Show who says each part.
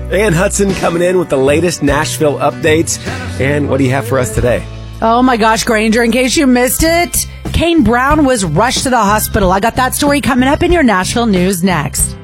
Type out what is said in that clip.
Speaker 1: Ann Hudson coming in with the latest Nashville updates. And what do you have for us today?
Speaker 2: Oh my gosh, Granger, in case you missed it, Kane Brown was rushed to the hospital. I got that story coming up in your Nashville news next.